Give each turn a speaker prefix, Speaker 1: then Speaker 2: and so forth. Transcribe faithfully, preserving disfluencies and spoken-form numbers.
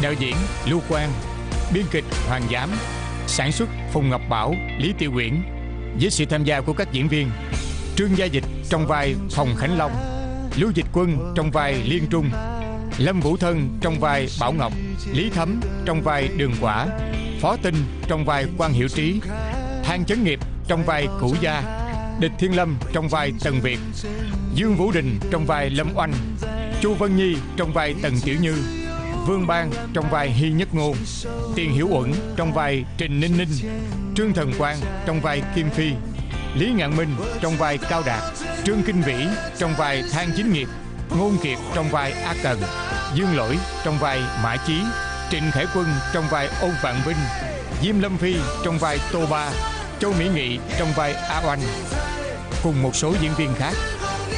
Speaker 1: đạo diễn Lưu Quang, biên kịch Hoàng Giám, sản xuất Phùng Ngọc Bảo, Lý Tiểu Uyển, với sự tham gia của các diễn viên Trương Gia Dịch trong vai Phòng Khánh Long, Lưu Dịch Quân trong vai Liên Trung, Lâm Vũ Thân trong vai Bảo Ngọc, Lý Thấm trong vai Đường Quả, Phó Tinh trong vai Quan Hiểu Trí, Thang Chấn Nghiệp trong vai Cửu Gia, Địch Thiên Lâm trong vai Tần Việt, Dương Vũ Đình trong vai Lâm Oanh, Chu Vân Nhi trong vai Tần Tiểu Như, Vương Bang trong vai Hy Nhất Ngôn, Tiền Hiểu Uẩn trong vai Trình Ninh Ninh, Trương Thần Quang trong vai Kim Phi, Lý Ngạn Minh trong vai Cao Đạt, Trương Kinh Vĩ trong vai Thang Chính Nghiệp, Ngôn Kiệt trong vai A Cần, Dương Lỗi trong vai Mã Chí, Trịnh Khải Quân trong vai Ôn Vạn Vinh, Diêm Lâm Phi trong vai Tô Ba, Châu Mỹ Nghị trong vai A Oanh, cùng một số diễn viên khác.